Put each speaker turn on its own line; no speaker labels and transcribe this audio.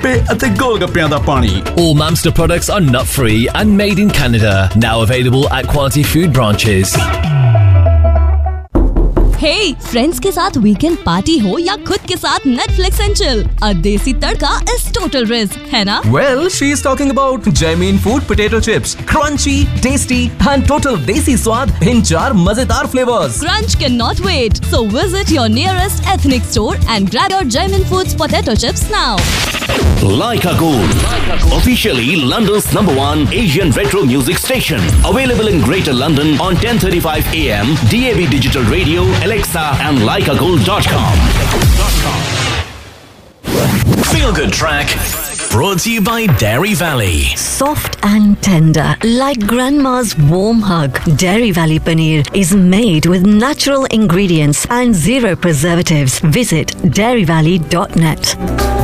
ਗੱਪੇ ਅਤੇ ਗੋਲਗੱਪਿਆਂ ਦਾ ਪਾਣੀ।
All Mamster products are nut-free and made in Canada. Now available at Quality Food branches.
Hey, friends के साथ weekend party हो या खुद के साथ Netflix and chill, a देसी तड़का is total risk, है ना?
Well, she is talking about Jamin Food potato chips, crunchy, tasty, and total desi स्वाद in 4 मजेदार flavors.
Crunch cannot wait, so visit your nearest ethnic store and grab your Jamin Foods potato chips now.
Leica Gold, officially London's #1 Asian retro music station. Available in Greater London on 10:35 AM, DAB digital radio, Alexa and leicagold.com.
Feel Good Track, brought to you by Dairy Valley.
Soft and tender, like grandma's warm hug. Dairy Valley Paneer is made with natural ingredients and 0 preservatives. Visit dairyvalley.net.